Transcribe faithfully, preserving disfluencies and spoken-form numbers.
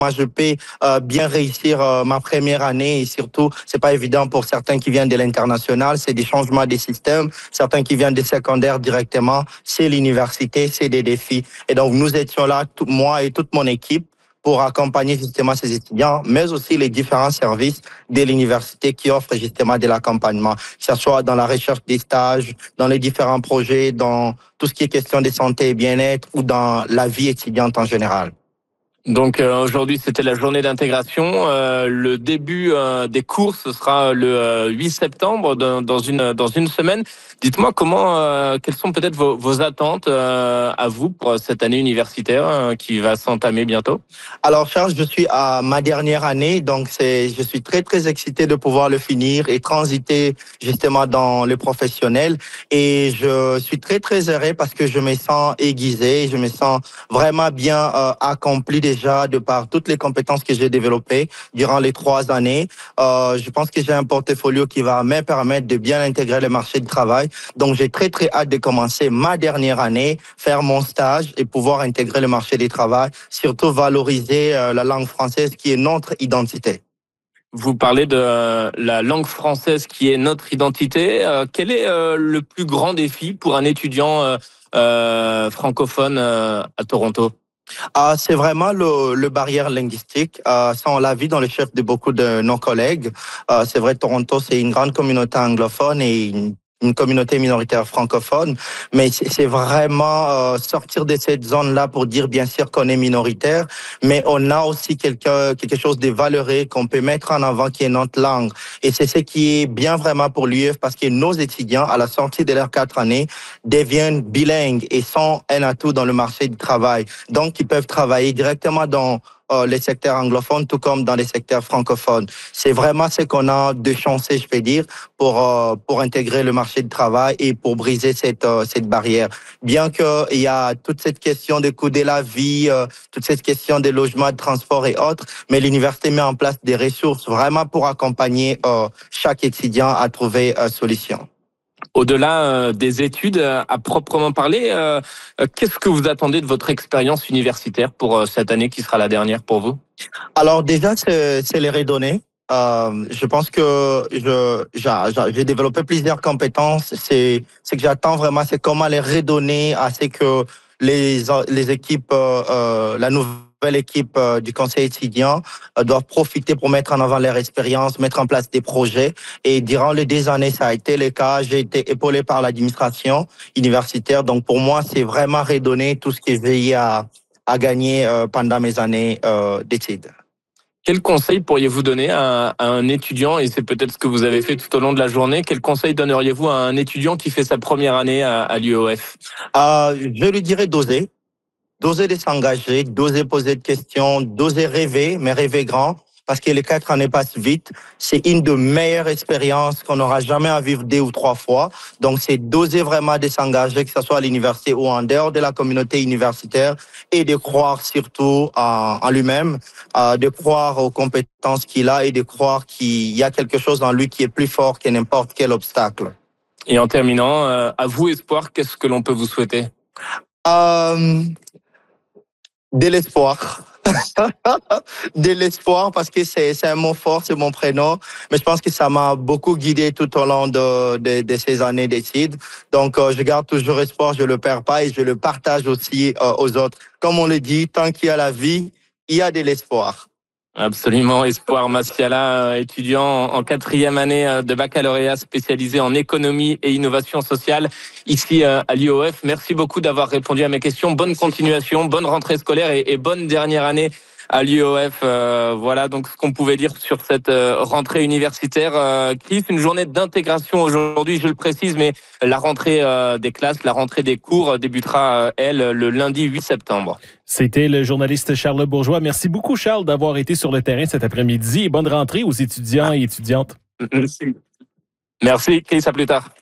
je peux euh, bien réussir euh, ma première année et surtout, c'est pas évident pour certains qui viennent de l'international, c'est des changements des systèmes, certains qui viennent des secondaires directement, c'est l'université, c'est des défis. Et donc, nous étions là, tout, moi et toute mon équipe, pour accompagner justement ces étudiants, mais aussi les différents services de l'université qui offrent justement de l'accompagnement, que ce soit dans la recherche des stages, dans les différents projets, dans tout ce qui est question de santé et bien-être ou dans la vie étudiante en général. Donc euh, aujourd'hui, c'était la journée d'intégration. Euh, le début euh, des cours, ce sera le euh, huit septembre, dans, dans une dans une semaine. Dites-moi comment, euh, quelles sont peut-être vos, vos attentes euh, à vous pour cette année universitaire euh, qui va s'entamer bientôt. Alors Charles, je suis à ma dernière année, donc c'est, je suis très très excité de pouvoir le finir et transiter justement dans le professionnel. Et je suis très très heureux parce que je me sens aiguisé, je me sens vraiment bien euh, accompli déjà de par toutes les compétences que j'ai développées durant les trois années. Euh, je pense que j'ai un portfolio qui va me permettre de bien intégrer le marché du travail. Donc j'ai très très hâte de commencer ma dernière année, faire mon stage et pouvoir intégrer le marché du travail, surtout valoriser euh, la langue française qui est notre identité. Vous parlez de euh, la langue française qui est notre identité. Euh, quel est euh, le plus grand défi pour un étudiant euh, euh, francophone euh, à Toronto? Ah, c'est vraiment le, le barrière linguistique. Euh, ça, on l'a vu dans le chef de beaucoup de nos collègues. Euh, c'est vrai, Toronto, c'est une grande communauté anglophone et une une communauté minoritaire francophone, mais c'est vraiment euh, sortir de cette zone-là pour dire bien sûr qu'on est minoritaire, mais on a aussi quelque, quelque chose de valeureux qu'on peut mettre en avant qui est notre langue. Et c'est ce qui est bien vraiment pour l'U F parce que nos étudiants, à la sortie de leurs quatre années, deviennent bilingues et sont un atout dans le marché du travail. Donc, ils peuvent travailler directement dans les secteurs anglophones, tout comme dans les secteurs francophones. C'est vraiment ce qu'on a de chanceux, je peux dire, pour euh, pour intégrer le marché du travail et pour briser cette euh, cette barrière. Bien que il y a toute cette question de coût de la vie, euh, toute cette question de logement, de transport et autres, mais l'université met en place des ressources vraiment pour accompagner euh, chaque étudiant à trouver une solution. Au-delà euh, des études, euh, à proprement parler, euh, euh, qu'est-ce que vous attendez de votre expérience universitaire pour euh, cette année qui sera la dernière pour vous? Alors déjà, c'est, c'est les redonner. Euh, je pense que je, j'ai, j'ai développé plusieurs compétences. C'est, c'est que j'attends vraiment, c'est comment les redonner à ce que les, les équipes, euh, euh, la nouvelle nouvelle équipe euh, du conseil étudiant euh, doivent profiter pour mettre en avant leur expérience, mettre en place des projets. Et durant les deux années, ça a été le cas. J'ai été épaulé par l'administration universitaire. Donc pour moi, c'est vraiment redonner tout ce que j'ai eu à, à gagner euh, pendant mes années euh, d'études. Quel conseil pourriez-vous donner à, à un étudiant, et c'est peut-être ce que vous avez fait tout au long de la journée, quel conseil donneriez-vous à un étudiant qui fait sa première année à, à l'U O F? euh, Je lui dirais d'oser. D'oser de s'engager, d'oser poser des questions, d'oser rêver, mais rêver grand, parce que les quatre années passent vite. C'est une des meilleures expériences qu'on n'aura jamais à vivre deux ou trois fois. Donc, c'est d'oser vraiment de s'engager, que ce soit à l'université ou en dehors de la communauté universitaire, et de croire surtout en, en lui-même, euh, de croire aux compétences qu'il a et de croire qu'il y a quelque chose en lui qui est plus fort que n'importe quel obstacle. Et en terminant, euh, à vous, Espoir, qu'est-ce que l'on peut vous souhaiter? Euh, De l'espoir. De l'espoir parce que c'est, c'est un mot fort, c'est mon prénom. Mais je pense que ça m'a beaucoup guidé tout au long de, de, de ces années d'études. Donc, euh, je garde toujours espoir, je le perds pas et je le partage aussi euh, aux autres. Comme on le dit, tant qu'il y a la vie, il y a de l'espoir. Absolument, Espoir Massiala, étudiant en quatrième année de baccalauréat spécialisé en économie et innovation sociale ici à l'U O F. Merci beaucoup d'avoir répondu à mes questions. Bonne continuation, bonne rentrée scolaire et, et bonne dernière année à l'U O F. Euh, voilà donc ce qu'on pouvait dire sur cette euh, rentrée universitaire. Euh, Chris, une journée d'intégration aujourd'hui, je le précise, mais la rentrée euh, des classes, la rentrée des cours débutera, euh, elle, le lundi huit septembre. C'était le journaliste Charles Bourgeois. Merci beaucoup, Charles, d'avoir été sur le terrain cet après-midi et bonne rentrée aux étudiants et étudiantes. Merci. Merci, Chris, à plus tard.